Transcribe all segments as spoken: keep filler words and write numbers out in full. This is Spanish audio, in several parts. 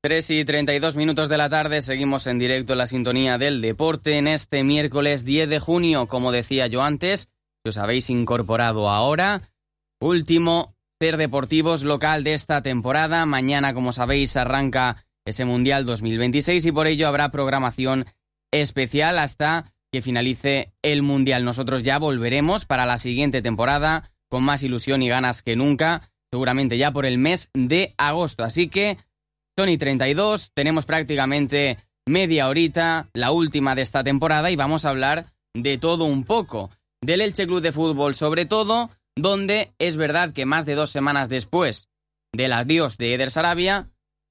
tres y treinta y dos minutos de la tarde, seguimos en directo en la sintonía del deporte en este miércoles diez de junio, como decía yo antes, que os habéis incorporado ahora, último Ser Deportivos local de esta temporada. Mañana, como sabéis, arranca ese Mundial dos mil veintiséis y por ello habrá programación especial hasta que finalice el Mundial. Nosotros ya volveremos para la siguiente temporada con más ilusión y ganas que nunca, seguramente ya por el mes de agosto, así que son y treinta y dos, tenemos prácticamente media horita, la última de esta temporada, y vamos a hablar de todo un poco. Del Elche Club de Fútbol sobre todo, donde es verdad que más de dos semanas después del adiós de Eder Sarabia,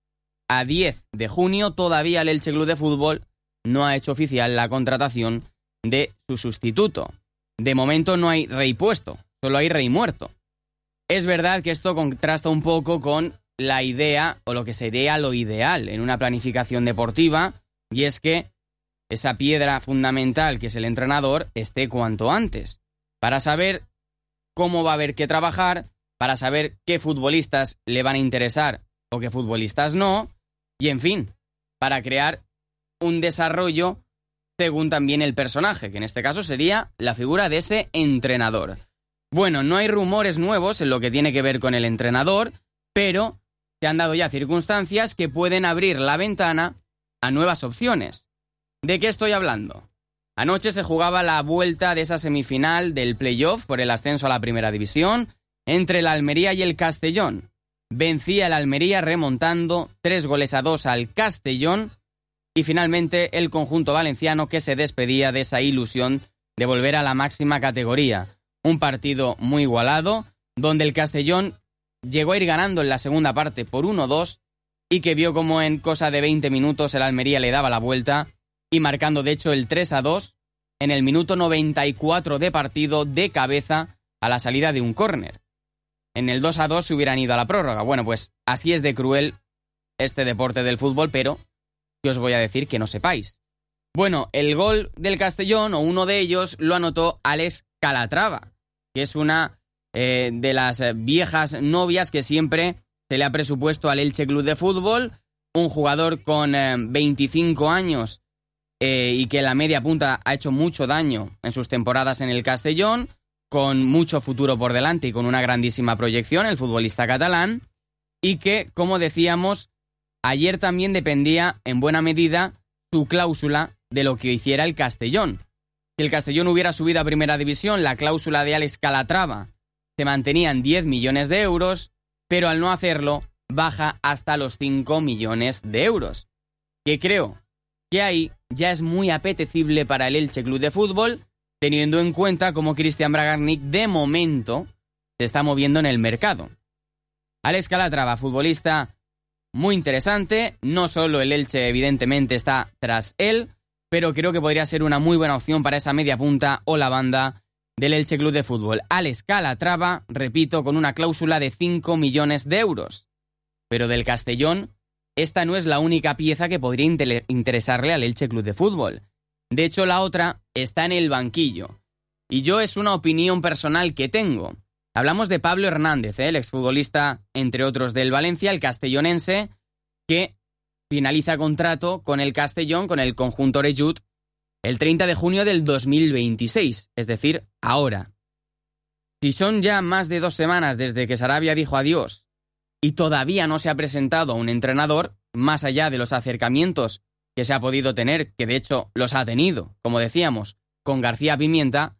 a diez de junio, todavía el Elche Club de Fútbol no ha hecho oficial la contratación de su sustituto. De momento no hay rey puesto, solo hay rey muerto. Es verdad que esto contrasta un poco con la idea, o lo que sería lo ideal en una planificación deportiva, y es que esa piedra fundamental que es el entrenador esté cuanto antes, para saber cómo va a haber que trabajar, para saber qué futbolistas le van a interesar o qué futbolistas no, y en fin, para crear un desarrollo según también el personaje, que en este caso sería la figura de ese entrenador. Bueno, no hay rumores nuevos en lo que tiene que ver con el entrenador, pero se han dado ya circunstancias que pueden abrir la ventana a nuevas opciones. ¿De qué estoy hablando? Anoche se jugaba la vuelta de esa semifinal del playoff por el ascenso a la primera división entre el Almería y el Castellón. Vencía el Almería remontando tres goles a dos al Castellón y finalmente el conjunto valenciano que se despedía de esa ilusión de volver a la máxima categoría. Un partido muy igualado donde el Castellón llegó a ir ganando en la segunda parte por uno dos y que vio como en cosa de veinte minutos el Almería le daba la vuelta y marcando de hecho el tres a dos en el minuto noventa y cuatro de partido de cabeza a la salida de un córner. En el dos a dos se hubieran ido a la prórroga. Bueno, pues así es de cruel este deporte del fútbol, pero yo os voy a decir que no sepáis. Bueno, el gol del Castellón, o uno de ellos, lo anotó Alex Calatrava, que es una Eh, de las eh, viejas novias que siempre se le ha presupuesto al Elche Club de Fútbol, un jugador con eh, veinticinco años eh, y que la media punta ha hecho mucho daño en sus temporadas en el Castellón, con mucho futuro por delante y con una grandísima proyección, el futbolista catalán, y que, como decíamos, ayer también dependía en buena medida su cláusula de lo que hiciera el Castellón. Si el Castellón hubiera subido a primera división, la cláusula de Alex Calatrava se mantenían diez millones de euros, pero al no hacerlo baja hasta los cinco millones de euros. Que creo que ahí ya es muy apetecible para el Elche Club de Fútbol, teniendo en cuenta cómo Cristian Bragarnik de momento se está moviendo en el mercado. Alex Calatrava, futbolista muy interesante, no solo el Elche evidentemente está tras él, pero creo que podría ser una muy buena opción para esa media punta o la banda del Elche Club de Fútbol. Alex Calatrava, repito, con una cláusula de cinco millones de euros. Pero del Castellón, esta no es la única pieza que podría inter- interesarle al Elche Club de Fútbol. De hecho, la otra está en el banquillo. Y yo es una opinión personal que tengo. Hablamos de Pablo Hernández, ¿eh? El exfutbolista, entre otros, del Valencia, el castellonense, que finaliza contrato con el Castellón, con el conjunto Orellut, el treinta de junio del dos mil veintiséis, es decir, ahora. Si son ya más de dos semanas desde que Sarabia dijo adiós y todavía no se ha presentado un entrenador, más allá de los acercamientos que se ha podido tener, que de hecho los ha tenido, como decíamos, con García Pimienta,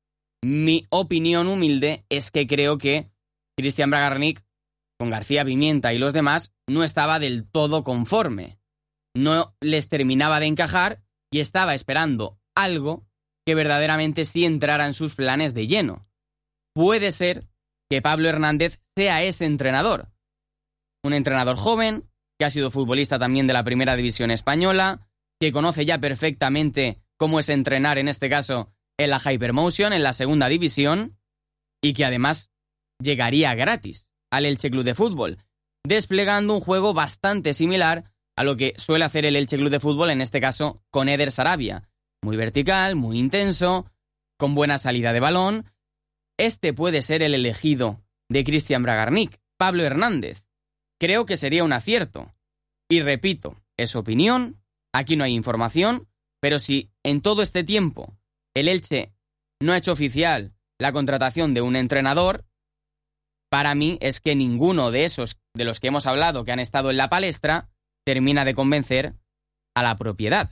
mi opinión humilde es que creo que Cristian Bragarnik, con García Pimienta y los demás, no estaba del todo conforme. No les terminaba de encajar y estaba esperando algo que verdaderamente sí entrara en sus planes de lleno. Puede ser que Pablo Hernández sea ese entrenador. Un entrenador joven, que ha sido futbolista también de la primera división española, que conoce ya perfectamente cómo es entrenar, en este caso, en la Hypermotion, en la segunda división, y que además llegaría gratis al Elche Club de Fútbol, desplegando un juego bastante similar a lo que suele hacer el Elche Club de Fútbol, en este caso con Eder Sarabia. Muy vertical, muy intenso, con buena salida de balón. Este puede ser el elegido de Cristian Bragarnik, Pablo Hernández. Creo que sería un acierto. Y repito, es opinión, aquí no hay información, pero si en todo este tiempo el Elche no ha hecho oficial la contratación de un entrenador, para mí es que ninguno de esos de los que hemos hablado que han estado en la palestra termina de convencer a la propiedad.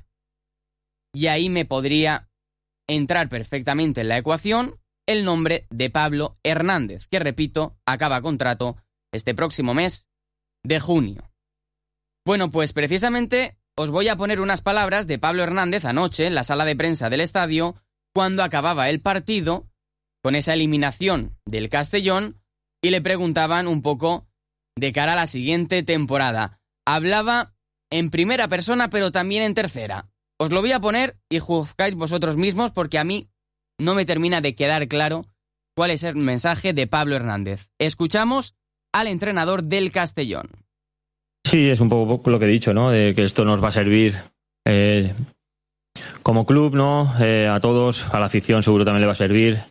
Y ahí me podría entrar perfectamente en la ecuación el nombre de Pablo Hernández, que repito, acaba contrato este próximo mes de junio. Bueno, pues precisamente os voy a poner unas palabras de Pablo Hernández anoche en la sala de prensa del estadio cuando acababa el partido con esa eliminación del Castellón y le preguntaban un poco de cara a la siguiente temporada. Hablaba en primera persona pero también en tercera. Os lo voy a poner y juzgáis vosotros mismos porque a mí no me termina de quedar claro cuál es el mensaje de Pablo Hernández. Escuchamos al entrenador del Castellón. Sí, es un poco lo que he dicho, ¿no? De que esto nos va a servir eh, como club, ¿no? Eh, a todos, a la afición seguro también le va a servir.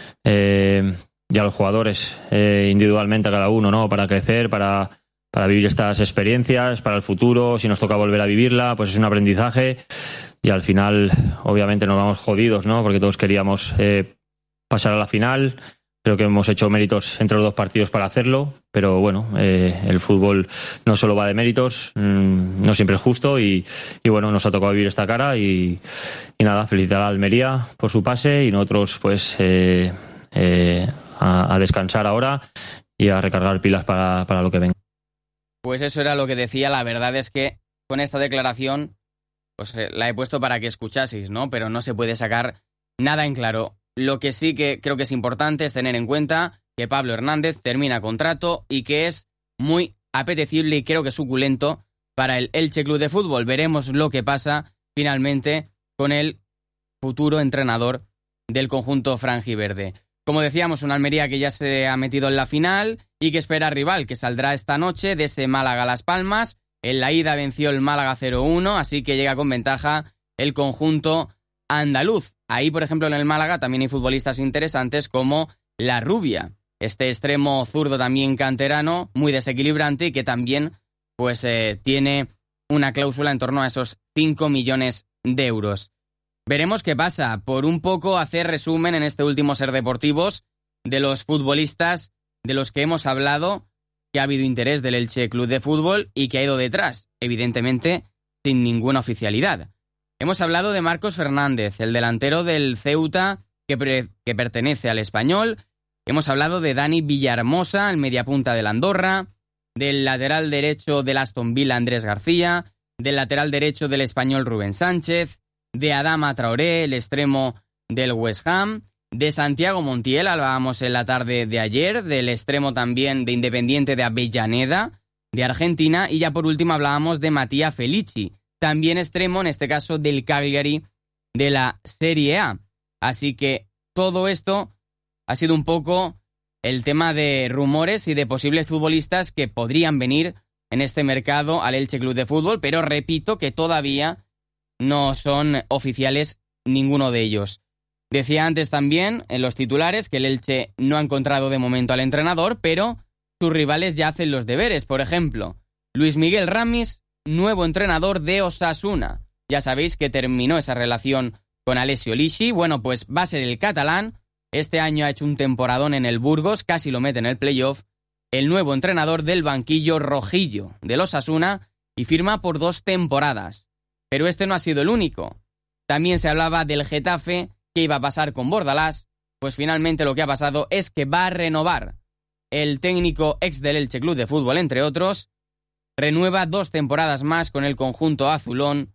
Eh, y a los jugadores eh, individualmente, a cada uno, ¿no? Para crecer, para, para vivir estas experiencias, para el futuro. Si nos toca volver a vivirla, pues es un aprendizaje. Y al final, obviamente, nos vamos jodidos, ¿no? Porque todos queríamos eh, pasar a la final. Creo que hemos hecho méritos entre los dos partidos para hacerlo, pero bueno, eh, el fútbol no solo va de méritos, mmm, no siempre es justo y, y bueno, nos ha tocado vivir esta cara y, y nada, felicitar a Almería por su pase y nosotros pues eh, eh, a, a descansar ahora y a recargar pilas para, para lo que venga. Pues eso era lo que decía, la verdad es que con esta declaración pues la he puesto para que escuchaseis, ¿no? Pero no se puede sacar nada en claro. Lo que sí que creo que es importante es tener en cuenta que Pablo Hernández termina contrato y que es muy apetecible y creo que suculento para el Elche Club de Fútbol. Veremos lo que pasa finalmente con el futuro entrenador del conjunto franjiverde. Como decíamos, una Almería que ya se ha metido en la final y que espera rival, que saldrá esta noche de ese Málaga Las Palmas. En la ida venció el Málaga cero uno, así que llega con ventaja el conjunto andaluz. Ahí, por ejemplo, en el Málaga también hay futbolistas interesantes como La Rubia, este extremo zurdo también canterano, muy desequilibrante y que también pues eh, tiene una cláusula en torno a esos cinco millones de euros. Veremos qué pasa. Por un poco hacer resumen en este último Ser Deportivos de los futbolistas de los que hemos hablado, que ha habido interés del Elche Club de Fútbol y que ha ido detrás, evidentemente sin ninguna oficialidad. Hemos hablado de Marcos Fernández, el delantero del Ceuta que, pre- que pertenece al Español. Hemos hablado de Dani Villahermosa, el mediapunta del Andorra, del lateral derecho del Aston Villa Andrés García, del lateral derecho del Español Rubén Sánchez, de Adama Traoré, el extremo del West Ham, de Santiago Montiel, hablábamos en la tarde de ayer, del extremo también de Independiente de Avellaneda, de Argentina, y ya por último hablábamos de Mattia Felici, también extremo, en este caso del Cagliari de la Serie A. Así que todo esto ha sido un poco el tema de rumores y de posibles futbolistas que podrían venir en este mercado al Elche Club de Fútbol, pero repito que todavía no son oficiales ninguno de ellos. Decía antes también en los titulares que el Elche no ha encontrado de momento al entrenador, pero sus rivales ya hacen los deberes. Por ejemplo, Luis Miguel Ramis, nuevo entrenador de Osasuna. Ya sabéis que terminó esa relación con Alessio Lisi. Bueno, pues va a ser el catalán. Este año ha hecho un temporadón en el Burgos, casi lo mete en el playoff. El nuevo entrenador del banquillo rojillo del Osasuna y firma por dos temporadas. Pero este no ha sido el único. También se hablaba del Getafe, que iba a pasar con Bordalás. Pues finalmente lo que ha pasado es que va a renovar. El técnico ex del Elche Club de Fútbol, entre otros, renueva dos temporadas más con el conjunto azulón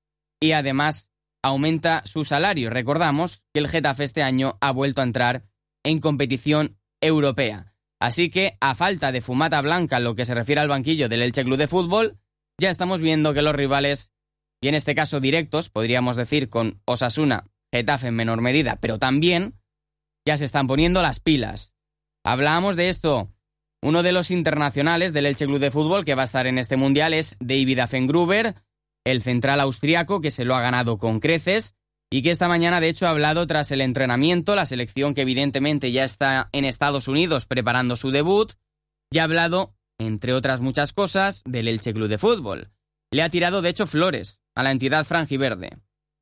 y además aumenta su salario. Recordamos que el Getafe este año ha vuelto a entrar en competición europea. Así que, a falta de fumata blanca en lo que se refiere al banquillo del Elche Club de Fútbol, ya estamos viendo que los rivales, y en este caso directos, podríamos decir con Osasuna, Getafe en menor medida, pero también ya se están poniendo las pilas. Hablábamos de esto. Uno de los internacionales del Elche Club de Fútbol que va a estar en este mundial es David Affengruber, el central austriaco que se lo ha ganado con creces y que esta mañana de hecho ha hablado tras el entrenamiento, la selección que evidentemente ya está en Estados Unidos preparando su debut, y ha hablado, entre otras muchas cosas, del Elche Club de Fútbol. le ha tirado de hecho flores a la entidad franjiverde.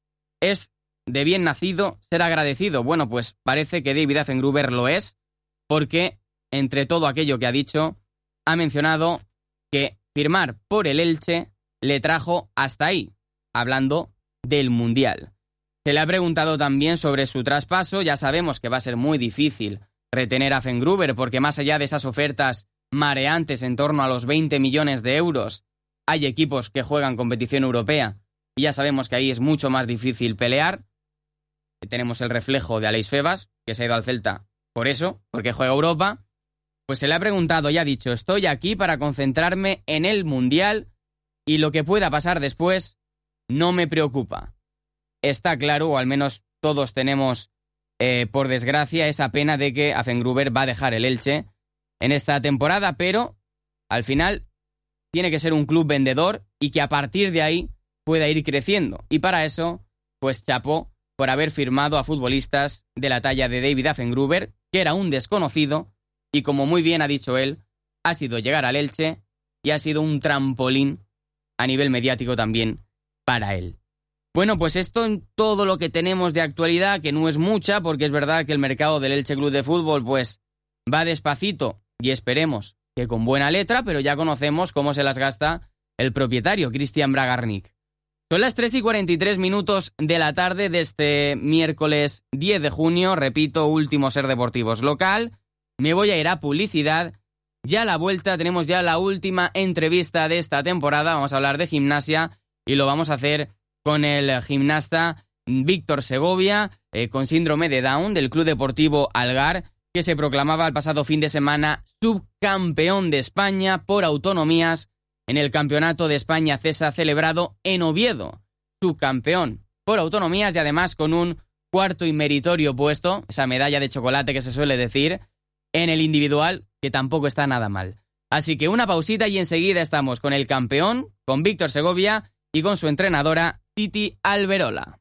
Es de bien nacido ser agradecido. Bueno, pues parece que David Affengruber lo es, porque entre todo aquello que ha dicho, ha mencionado que firmar por el Elche le trajo hasta ahí, hablando del Mundial. Se le ha preguntado también sobre su traspaso. Ya sabemos que va a ser muy difícil retener a Affengruber, porque más allá de esas ofertas mareantes en torno a los veinte millones de euros, hay equipos que juegan competición europea y ya sabemos que ahí es mucho más difícil pelear. Tenemos el reflejo de Aleix Febas, que se ha ido al Celta por eso, porque juega Europa. Pues se le ha preguntado y ha dicho: estoy aquí para concentrarme en el Mundial y lo que pueda pasar después no me preocupa. Está claro, o al menos todos tenemos, eh, por desgracia, esa pena de que Affengruber va a dejar el Elche en esta temporada, pero al final tiene que ser un club vendedor y que a partir de ahí pueda ir creciendo. Y para eso, pues chapó por haber firmado a futbolistas de la talla de David Affengruber, que era un desconocido, y como muy bien ha dicho él, ha sido llegar al Elche y ha sido un trampolín a nivel mediático también para él. Bueno, pues esto en todo lo que tenemos de actualidad, que no es mucha, porque es verdad que el mercado del Elche Club de Fútbol pues va despacito y esperemos que con buena letra, pero ya conocemos cómo se las gasta el propietario, Cristian Bragarnik. Son las tres y cuarenta y tres minutos de la tarde de este miércoles diez de junio, repito, último Ser Deportivos local. Me voy a ir a publicidad. Ya a la vuelta tenemos ya la última entrevista de esta temporada. Vamos a hablar de gimnasia y lo vamos a hacer con el gimnasta Víctor Segovia, eh, con síndrome de Down, del Club Deportivo Algar, que se proclamaba el pasado fin de semana subcampeón de España por autonomías en el Campeonato de España CESA celebrado en Oviedo. Subcampeón por autonomías y además con un cuarto y meritorio puesto, esa medalla de chocolate que se suele decir, en el individual, que tampoco está nada mal. Así que una pausita y enseguida estamos con el campeón, con Víctor Segovia y con su entrenadora Titi Alberola.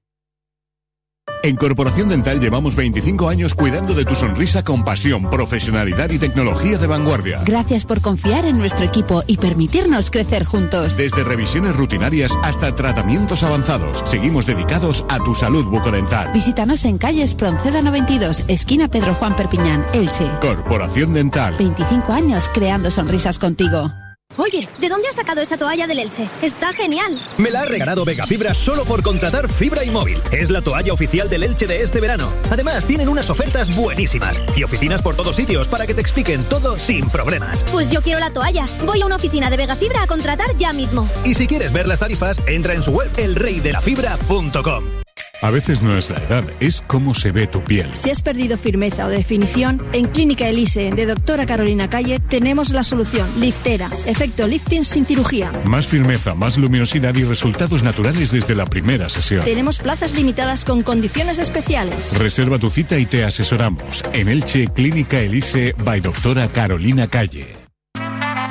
En Corporación Dental llevamos veinticinco años cuidando de tu sonrisa con pasión, profesionalidad y tecnología de vanguardia. Gracias por confiar en nuestro equipo y permitirnos crecer juntos. Desde revisiones rutinarias hasta tratamientos avanzados, seguimos dedicados a tu salud bucodental. Visítanos en calle Espronceda noventa y dos, esquina Pedro Juan Perpiñán, Elche. Corporación Dental. veinticinco años creando sonrisas contigo. Oye, ¿de dónde has sacado esta toalla del Elche? Está genial. Me la ha regalado Vegafibra solo por contratar fibra y móvil. Es la toalla oficial del Elche de este verano. Además, tienen unas ofertas buenísimas y oficinas por todos sitios para que te expliquen todo sin problemas. Pues yo quiero la toalla. Voy a una oficina de Vegafibra a contratar ya mismo. Y si quieres ver las tarifas, entra en su web el rey de la fibra punto com. A veces no es la edad, es cómo se ve tu piel. Si has perdido firmeza o definición, en Clínica Elise de doctora Carolina Calle tenemos la solución. Liftera, efecto lifting sin cirugía. Más firmeza, más luminosidad y resultados naturales desde la primera sesión. Tenemos plazas limitadas con condiciones especiales. Reserva tu cita y te asesoramos. En Elche, Clínica Elise by doctora Carolina Calle.